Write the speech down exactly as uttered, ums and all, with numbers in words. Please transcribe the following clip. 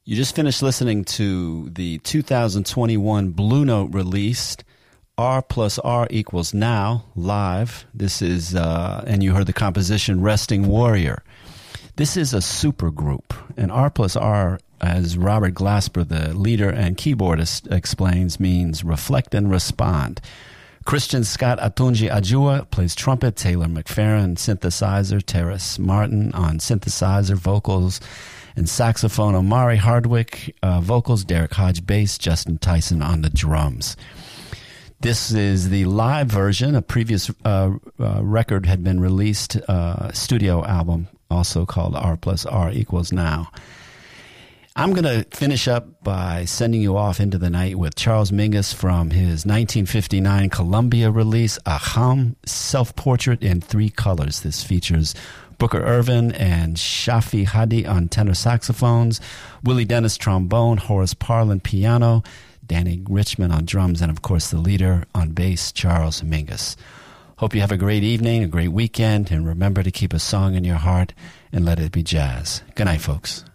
You just finished listening to the two thousand twenty-one Blue Note released R plus R equals Now live. This is, uh, and you heard the composition Resting Warrior. This is a super group, and R plus R, as Robert Glasper, the leader and keyboardist, explains, means reflect and respond. Christian Scott Atunji Ajua plays trumpet, Taylor McFerrin synthesizer, Terrace Martin on synthesizer, vocals, and saxophone, Omari Hardwick uh, vocals, Derek Hodge bass, Justin Tyson on the drums. This is the live version. A previous uh, uh, record had been released, uh, studio album, also called R plus R equals Now. I'm going to finish up by sending you off into the night with Charles Mingus from his nineteen fifty-nine Columbia release, Aham, Self-Portrait in Three Colors. This features Booker Irvin and Shafi Hadi on tenor saxophones, Willie Dennis trombone, Horace Parlin piano, Danny Richmond on drums, and of course the leader on bass, Charles Mingus. Hope you have a great evening, a great weekend, and remember to keep a song in your heart and let it be jazz. Good night, folks.